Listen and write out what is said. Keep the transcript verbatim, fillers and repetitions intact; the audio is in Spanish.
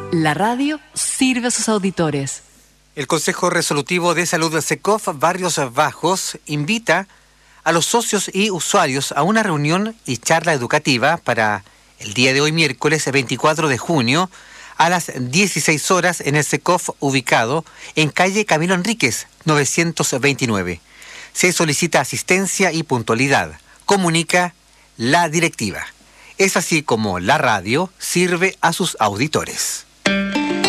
La radio sirve a sus auditores. El Consejo Resolutivo de Salud de SECOF Barrios Bajos invita a los socios y usuarios a una reunión y charla educativa para el día de hoy, miércoles veinticuatro de junio, a las dieciséis horas en el SECOF ubicado en calle Camilo Enríquez, novecientos veintinueve. Se solicita asistencia y puntualidad, comunica la directiva. Es así como la radio sirve a sus auditores.